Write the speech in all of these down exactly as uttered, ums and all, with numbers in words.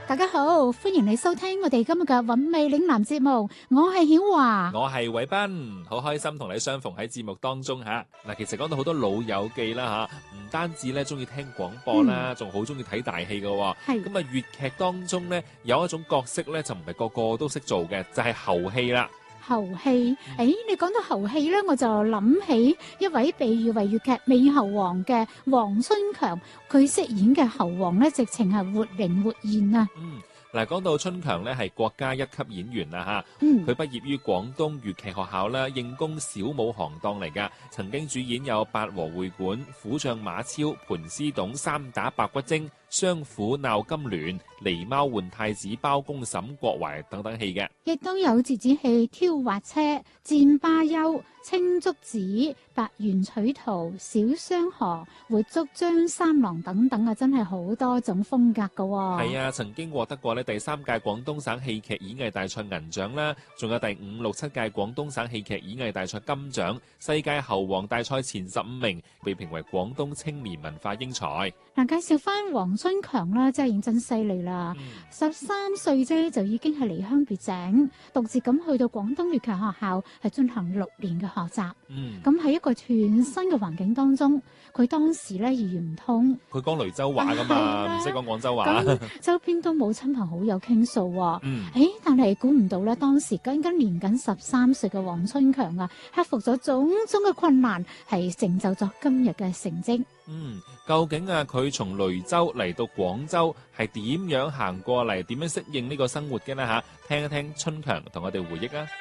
大家好，歡迎你收聽我哋今日嘅韻味嶺南節目，我係曉華， 我係偉斌，好開心同你相逢喺節目當中吓。嗱，其實講到好多老友記啦吓，唔單止咧中意聽廣播啦，仲好中意睇大戲噶。係咁啊，粵劇當中咧有一種角色咧就唔係個個都識做嘅，就係猴戲啦。 猴戲，誒、哎，你講到猴戲咧，我就諗起一位被譽為粵劇美猴王嘅王春強，佢飾演嘅猴王咧，直情係活靈活現啊！ 嗯，嗱，講到春強咧，係國家一級演員啦吓， 嗯， 佢畢業於廣東粵劇學校啦，應功小武行當嚟噶，曾經主演有八和會館、虎將馬超、盤絲洞、三打白骨精、雙虎鬧金鑾、狸貓換太子、包公審郭淮等等戲嘅， 亦都有折子戲、挑滑車、戰巴丘、青竹子、白猿取徒、小雙河、活捉張三郎等等啊，真係好多種風格噶。 係啊，曾經獲得過呢第三屆廣東省戲劇演藝大賽銀獎啦，仲有第五、六、七屆廣東省戲劇演藝大賽金獎、世界猴王大賽前十五名，被評為廣東青年文化英才。 嗱，介紹翻王春強啦，真係認真犀利啦！十三歲啫就已經係離鄉別井，獨自咁去到廣東粵劇學校係進行六年嘅學習。 嗯， 咁喺一個全新嘅環境當中，佢當時咧語言唔通， 佢講雷州話噶嘛，唔識講廣州話。 咁周邊都冇親朋好友傾訴喎。 嗯， 誒，但係估唔到咧，當時僅僅年僅十三歲嘅王春強啊，克服咗種種嘅困難，係成就咗今日嘅成績。 嗯，究竟啊佢從雷州嚟到廣州係點樣行過嚟，點樣適應呢個生活嘅呢？吓？聽一聽春強同我哋回憶啊！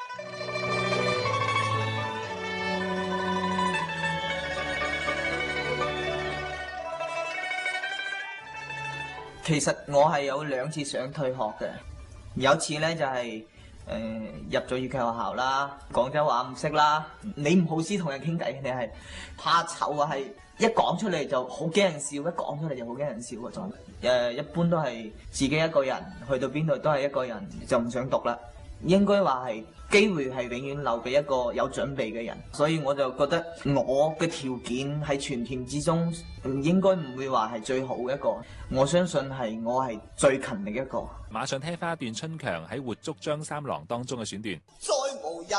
其實我係有兩次想退學嘅，有一次呢就係、是。誒、呃，入咗粵劇學校啦，廣州話唔識啦，你唔好意思同人傾偈，你係怕醜啊，係一講出嚟就好驚人笑，一講出嚟就好驚人笑嗰種。誒、呃，一般都係自己一個人，去到邊度都係一個人，就唔想讀啦。應該話係機會係永遠留俾一個有準備嘅人，所以我就覺得我嘅條件喺全團之中，應該唔會話係最好嘅一個。我相信係我係最勤力一個。 馬上聽翻一段春強喺《活捉張三郎》當中嘅選段。 再無人